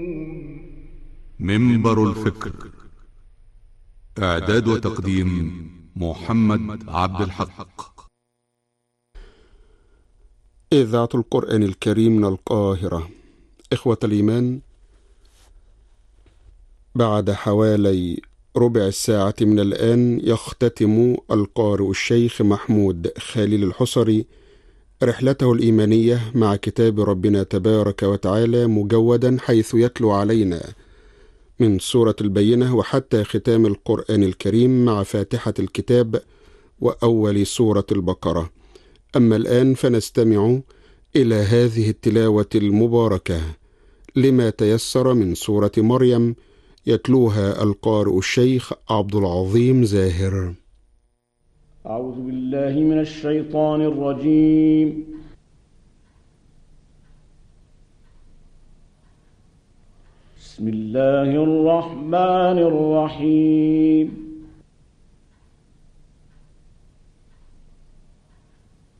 منبر الفكر. إعداد وتقديم محمد عبد الحق. إذاعة القرآن الكريم من القاهرة. إخوة الإيمان، بعد حوالي ربع الساعة من الآن يختتم القارئ الشيخ محمود خليل الحصري رحلته الإيمانية مع كتاب ربنا تبارك وتعالى مجودا، حيث يتلو علينا من سورة البينة وحتى ختام القرآن الكريم مع فاتحة الكتاب وأول سورة البقرة. أما الآن فنستمع إلى هذه التلاوة المباركة لما تيسر من سورة مريم، يتلوها القارئ الشيخ عبد العظيم زاهر. أعوذ بالله من الشيطان الرجيم. بسم الله الرحمن الرحيم.